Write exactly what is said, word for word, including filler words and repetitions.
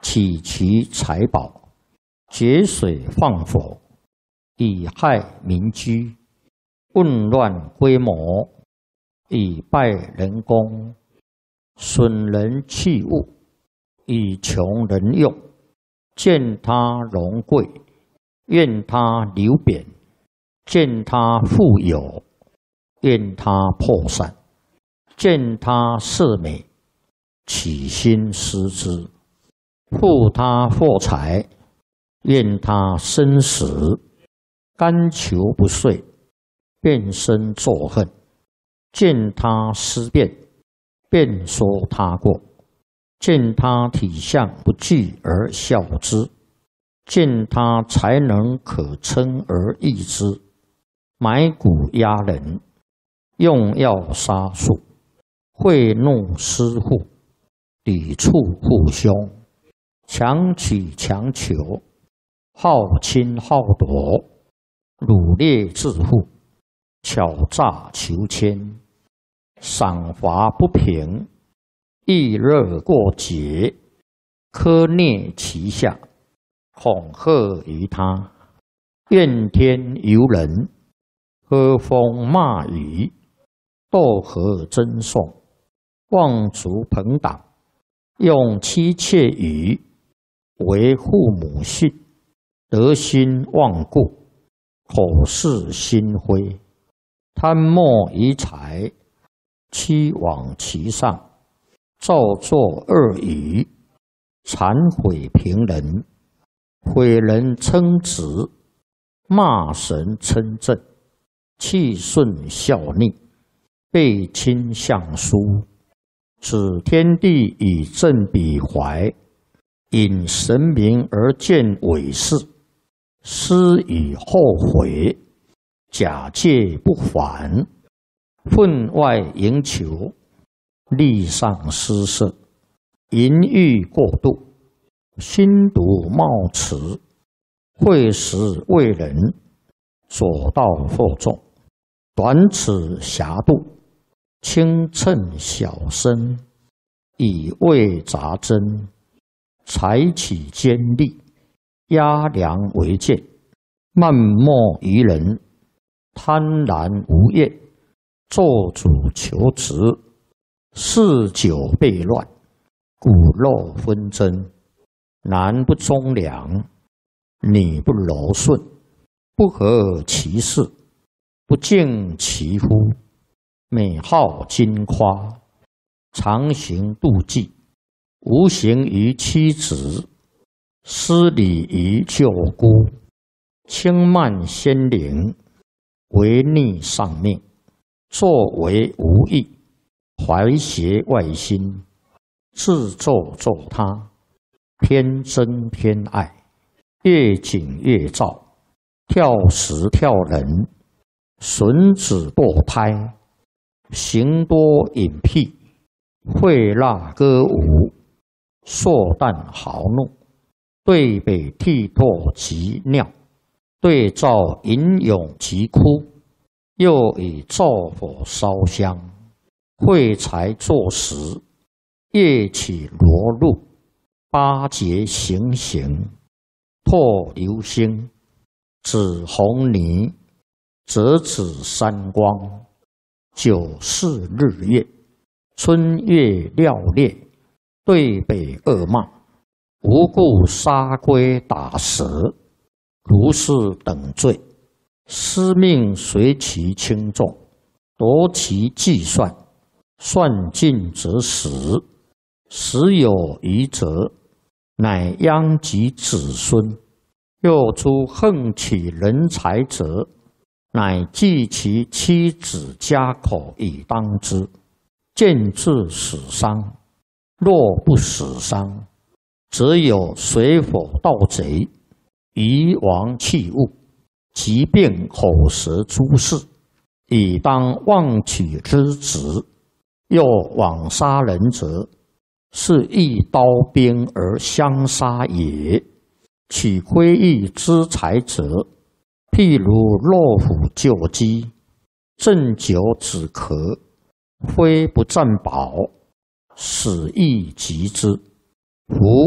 取其财宝，决水放火，以害民居，混乱规模，以败人功，损人器物，以穷人用。见他荣贵，愿他流贬；见他富有，愿他破散；见他色美，起心思之；护他获财，愿他生死；甘求不遂，便生作恨；见他思变，便说他过；见他体相不具而笑之；见他才能可称而异之。买骨压人，用药杀术，贿赂私户，抵触父兄，强取强求，好侵好夺，掳掠致富，巧诈求迁，赏罚不平，易热过节，苛虐其下，恐吓于他，怨天尤人，喝风骂雨，斗河争讼，妄族朋党，用妻妾语，为父母信，德心忘故，口是心非，贪墨于财，欺罔其上，造作恶语，谄毁平人，毁人称职，骂神称正，气顺效逆，背亲相疏，指天地以正彼怀，引神明而见伪事，思以后悔，假借不还，分外营求，利上施舍，淫欲过度，心毒冒迟，会时为人，左道惑众，短尺狭度，轻称小身，以为杂针，采取尖利，压梁为剑，漫莫于人，贪婪无厌，做主求职，嗜酒悖乱，骨肉纷争，男不忠良，女不柔顺，不合其事，不敬其夫，美好矜夸，常行妒忌，无形于妻子，失礼于舅姑，轻慢先灵，违逆上命，作为无益，怀邪外心，自作作他，偏憎偏爱，越紧越躁，跳时跳人，损子堕胎，行多隐僻，会蜡歌舞，硕诞豪怒，对北涕唾及尿，对照吟咏及哭，又以灶火烧香，会财作食，夜起罗露，八节行刑，唾流星，指红泥，折指三光，九四日月，春月料烈，对北恶骂，无故杀龟打蛇，如是等罪，司命随其轻重，夺其计算，算尽则死，死有余则，乃殃及子孙。又诸横取人财者，乃计其妻子家口以当之，见至死伤。若不死伤，则有水火盗贼，夷王弃物，疾病口舌诸事，以当妄取之职。又枉杀人者，是一刀兵而相杀也。取窥益之财者，譬如落虎救鸡，鸩酒止咳，非不占宝，使益及之。夫